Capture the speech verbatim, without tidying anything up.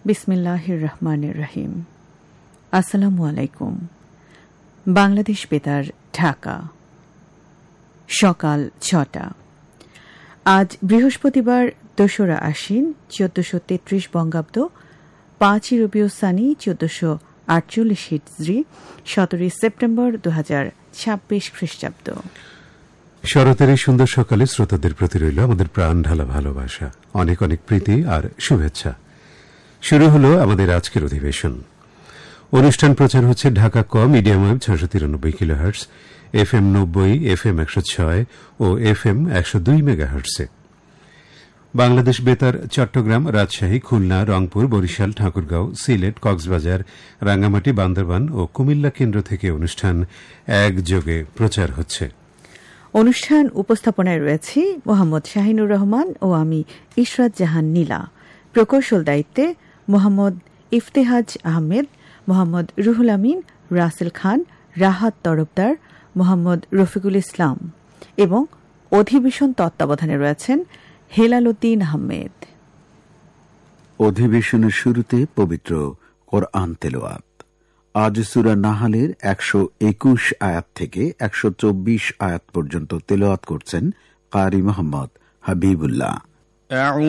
বিসমিল্লাহির রহমানির রহিম। আসসালামু আলাইকুম। বাংলাদেশ বেতার, ঢাকা, সকাল ছটা। আজ বৃহস্পতিবার দোসরা আশ্বিন চোদ্দশো তেত্রিশ বঙ্গাব্দ, পাঁচই রবিউ সানি চোদ্দশো আটচল্লিশ হিজরি, সতেরোই সেপ্টেম্বর দু হাজার ছাব্বিশ খ্রিস্টাব্দ। শরতের এই সুন্দর সকালে শ্রোতাদের প্রতি রইল আমাদের প্রাণ ঢালা ভালোবাসা, অনেক অনেক প্রীতি আর শুভেচ্ছা। শুরু হল আমাদের আজকের অধিবেশন। অনুষ্ঠান প্রচার হচ্ছে ঢাকা ক মিডিয়াম ওয়েভ ছশো তিরানব্বই কিলো হার্টস, এফ এম নব্বই, এফ এম একশো ছয় ও এফ এম একশো দুই মেগা হার্টসে। বাংলাদেশ বেতার চট্টগ্রাম, রাজশাহী, খুলনা, রংপুর, বরিশাল, ঠাকুরগাঁও, সিলেট, কক্সবাজার, রাঙ্গামাটি, বান্দরবান ও কুমিল্লা কেন্দ্র থেকে অনুষ্ঠান একযোগে প্রচার হচ্ছে। অনুষ্ঠান উপস্থাপনায় রয়েছে মোহাম্মদ শাহিনুর রহমান ও আমি ইশরাত জাহান নীলা। প্রকৌশল দায়িত্বে মোহাম্মদ ইফতেহাজ আহমেদ, মোহাম্মদ রুহুল আমিন, রাসেল খান, রাহাত তরফদার, মোহাম্মদ রফিকুল ইসলাম এবং অধিবেশন তত্ত্বাবধানে রয়েছেন হেলাল উদ্দিন আহমেদ। অধিবেশনের শুরুতে পবিত্র কোরআন তেলাওয়াত। আজ সূরা নাহালের একশো একুশ আয়াত থেকে একশো চব্বিশ আয়াত পর্যন্ত তেলাওয়াত করছেন কারি মোহাম্মদ হাবিবুল্লাহ।